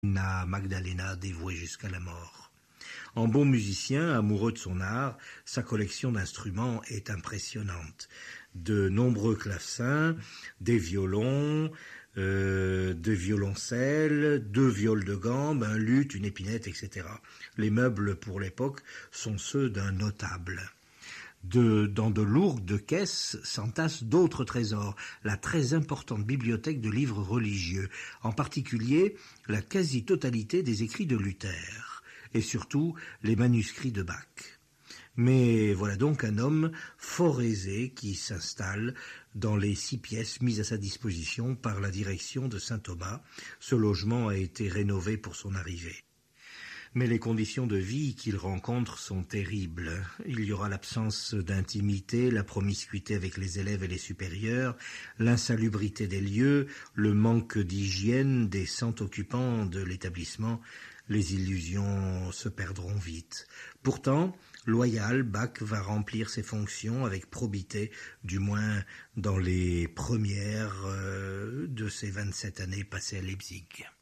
Anna Magdalena dévouée jusqu'à la mort. En bon musicien, amoureux de son art, sa collection d'instruments est impressionnante. De nombreux clavecins, des violons, de violoncelles, 2 viols de gambe, un luth, une épinette, etc. Les meubles pour l'époque sont ceux d'un notable. Dans de lourdes caisses s'entassent d'autres trésors, la très importante bibliothèque de livres religieux, en particulier la quasi-totalité des écrits de Luther, et surtout les manuscrits de Bach. Mais voilà donc un homme fort aisé qui s'installe dans les 6 pièces mises à sa disposition par la direction de Saint-Thomas. Ce logement a été rénové pour son arrivée. Mais les conditions de vie qu'il rencontre sont terribles. Il y aura l'absence d'intimité, la promiscuité avec les élèves et les supérieurs, l'insalubrité des lieux, le manque d'hygiène des 100 occupants de l'établissement. Les illusions se perdront vite. Pourtant, loyal, Bach va remplir ses fonctions avec probité, du moins dans les premières de ses 27 années passées à Leipzig.